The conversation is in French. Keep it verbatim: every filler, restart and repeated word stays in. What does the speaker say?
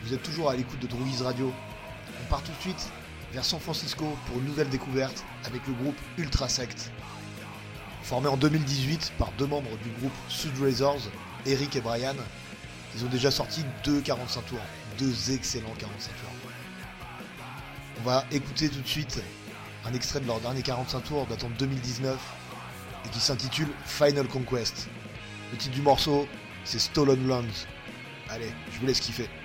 vous êtes toujours à l'écoute de Droogies Radio. On part tout de suite vers San Francisco pour une nouvelle découverte avec le groupe Ultrasect. Formé en deux mille dix-huit par deux membres du groupe Sud Razors, Eric et Brian, ils ont déjà sorti deux quarante-cinq tours, deux excellents quarante-cinq tours. On va écouter tout de suite un extrait de leur dernier quarante-cinq tours datant de deux mille dix-neuf et qui s'intitule Final Conquest. Le titre du morceau, c'est Stolen Lands. Allez, je vous laisse kiffer.